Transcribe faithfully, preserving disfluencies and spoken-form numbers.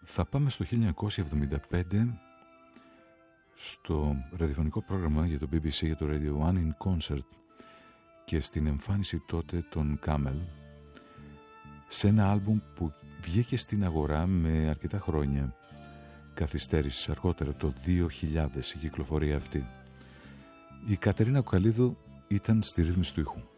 Θα πάμε στο χίλια εννιακόσια εβδομήντα πέντε στο ραδιοφωνικό πρόγραμμα για το μπι μπι σι, για το Radio One in Concert και στην εμφάνιση τότε των Camel, σε ένα άλμπουμ που βγήκε στην αγορά με αρκετά χρόνια καθυστέρηση, αργότερα το δύο χιλιάδες η κυκλοφορία αυτή. Η Κατερίνα Κουκαλίδου ήταν στη ρύθμιση του ήχου.